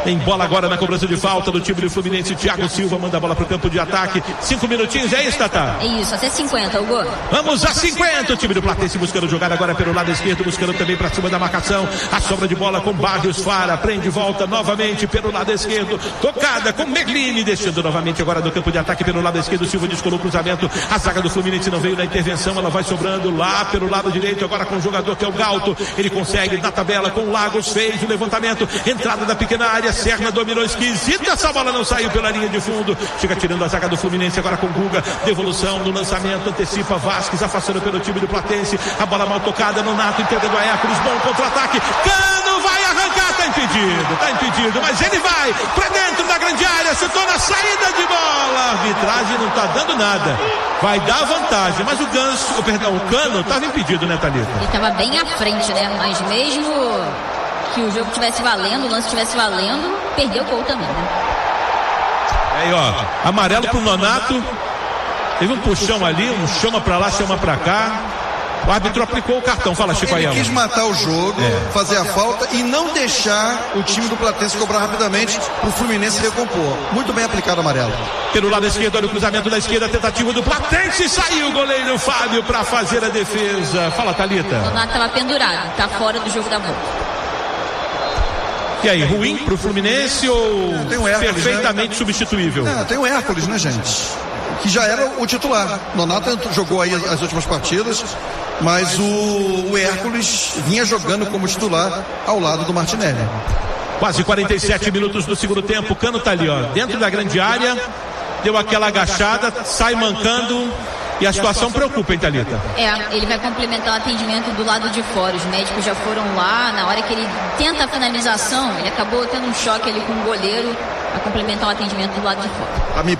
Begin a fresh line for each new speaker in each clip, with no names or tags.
Em bola agora na cobrança de falta do time do Fluminense. Thiago Silva manda a bola pro campo de ataque. 5 minutinhos, é isso, Tatá?
É isso, até 50, Hugo.
Vamos a 50. O time do Platense buscando jogar agora pelo lado esquerdo, buscando também pra cima da marcação. A sobra de bola com Barrios Fara. Prende volta novamente pelo lado esquerdo. Tocada com Merlini, deixando novamente agora do campo de ataque pelo lado esquerdo. Silva descolou o cruzamento. A zaga do Fluminense não veio na intervenção. Ela vai sobrando lá pelo lado direito. Agora com o jogador que é o Galto. Ele consegue na tabela com o Lagos. Fez o levantamento. Entrada da pequena área. Serna dominou esquisita. Essa bola não saiu pela linha de fundo. Chega tirando a zaga do Fluminense agora com Guga. Devolução no lançamento. Antecipa Vasquez. Afastando pelo time do Platense. A bola mal tocada. Nonato entendendo a Hércules. Bom contra-ataque. Cano vai arrancar. Tá impedido. Mas ele vai pra dentro da grande área. Chutou na saída de bola. A arbitragem não tá dando nada. Vai dar vantagem. Mas o Cano tava impedido, né, Thalita?
Ele tava bem à frente, né? Mas mesmo que o jogo estivesse valendo, o lance estivesse valendo, perdeu o gol também, né?
Aí, ó, amarelo pro Nonato. Teve um puxão ali, um chama pra lá, chama pra cá. O árbitro aplicou o cartão. Fala, Chico Ayala.
Ele quis matar o jogo, fazer a falta e não deixar o time do Platense cobrar rapidamente pro Fluminense recompor. Muito bem aplicado o amarelo.
Pelo lado esquerdo, olha o cruzamento da esquerda, tentativa do Platense, saiu o goleiro Fábio pra fazer a defesa. Fala, Thalita.
O Nonato tava pendurado, tá fora do jogo da volta.
E aí, ruim pro Fluminense ou
Hércules,
perfeitamente, né, substituível?
Tem o Hércules, né, gente? Que já era o titular. Nonato jogou aí as últimas partidas, mas o Hércules vinha jogando como titular ao lado do Martinelli.
Quase 47 minutos do segundo tempo. O Cano tá ali, ó, dentro da grande área, deu aquela agachada, sai mancando. E a situação preocupa, hein, Thalita?
Ele vai complementar o atendimento do lado de fora. Os médicos já foram lá. Na hora que ele tenta a finalização, ele acabou tendo um choque ali com o goleiro a complementar o atendimento do lado de fora.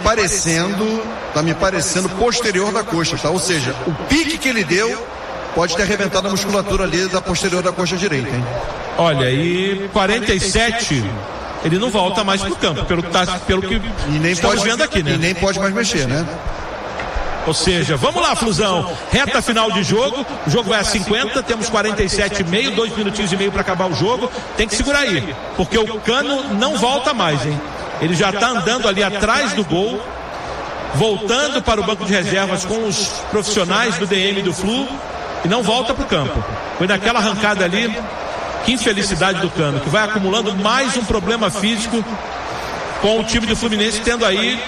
Tá me parecendo posterior da coxa, tá? Ou seja, o pique que ele deu pode ter arrebentado a musculatura ali da posterior da coxa direita, hein?
Olha, e 47... ele não volta mais pro campo, pelo que estamos vendo aqui, né?
E nem pode mais mexer, né?
Ou seja, vamos lá, Flusão, reta final de jogo, o jogo vai a 50, temos 47,5, 2 minutinhos e meio para acabar o jogo, tem que segurar aí, porque o Cano não volta mais, hein? Ele já tá andando ali atrás do gol, voltando para o banco de reservas com os profissionais do DM do Flu e não volta pro campo. Foi naquela arrancada ali, que infelicidade do Cano, que vai acumulando mais um problema físico com o time do Fluminense, tendo aí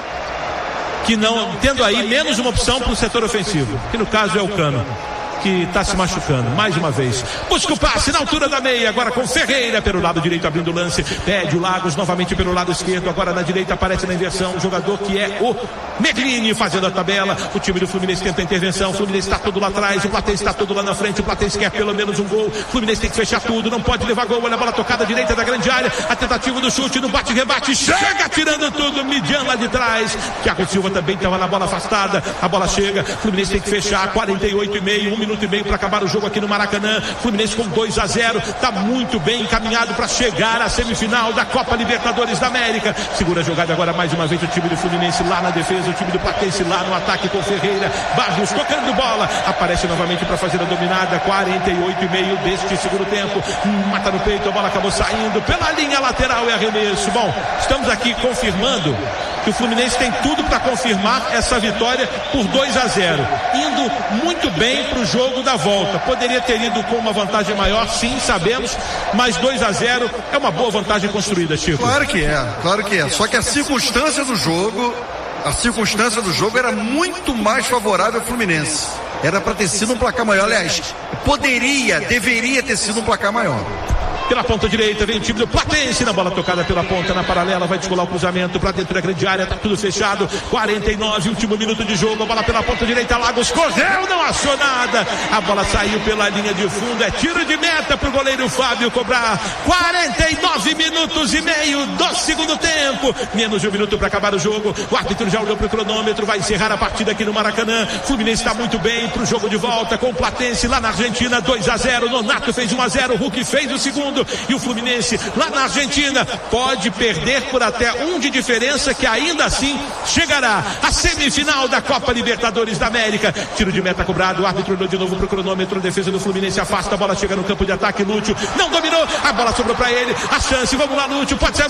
menos uma opção para o setor ofensivo, que no caso é o Cano, que está se machucando mais uma vez. Busca o passe na altura da meia, agora com Ferreira pelo lado direito abrindo o lance, pede o Lagos novamente pelo lado esquerdo, agora na direita aparece na inversão o jogador que é o Merlini fazendo a tabela. O time do Fluminense tenta a intervenção, o Fluminense está todo lá atrás, o Platense está todo lá na frente, o Platense quer pelo menos um gol, o Fluminense tem que fechar tudo, não pode levar gol. Olha a bola tocada à direita da grande área, a tentativa do chute no bate-rebate, chega tirando tudo, Midian lá de trás. Thiago Silva também estava na bola afastada, a bola chega, o Fluminense tem que fechar, 48,5, 1 minuto e meio para acabar o jogo aqui no Maracanã. Fluminense com 2-0, tá muito bem encaminhado para chegar à semifinal da Copa Libertadores da América. Segura a jogada agora mais uma vez o time do Fluminense lá na defesa, o time do Platense lá no ataque com Ferreira, Barrios tocando bola, aparece novamente para fazer a dominada. 48,5 deste segundo tempo, mata no peito, a bola acabou saindo pela linha lateral e arremesso. Bom, estamos aqui confirmando que o Fluminense tem tudo para confirmar essa vitória por 2-0, indo muito bem para o jogo da volta. Poderia ter ido com uma vantagem maior, sim, sabemos, mas 2-0 é uma boa vantagem construída, Chico.
Claro que é. Só que a circunstância do jogo era muito mais favorável ao Fluminense. Era para ter sido um placar maior. Aliás, deveria ter sido um placar maior.
Pela ponta direita vem o time do Platense, na bola tocada pela ponta, na paralela, vai descolar o cruzamento para dentro da grande área, tá tudo fechado. 49, último minuto de jogo, a bola pela ponta direita, Lagos correu, não achou nada, a bola saiu pela linha de fundo, é tiro de meta pro goleiro Fábio cobrar. 49 minutos e meio do segundo tempo, menos de 1 minuto para acabar o jogo. O árbitro já olhou pro cronômetro, vai encerrar a partida aqui no Maracanã. Fluminense está muito bem pro jogo de volta com o Platense lá na Argentina, 2-0. Nonato fez 1-0, Hulk fez o segundo. E o Fluminense lá na Argentina pode perder por até 1 de diferença, que ainda assim chegará à semifinal da Copa Libertadores da América. Tiro de meta cobrado, o árbitro olhou de novo pro cronômetro, a defesa do Fluminense afasta, a bola chega no campo de ataque, Lúcio não dominou, a bola sobrou para ele, a chance, vamos lá Lúcio, pode ser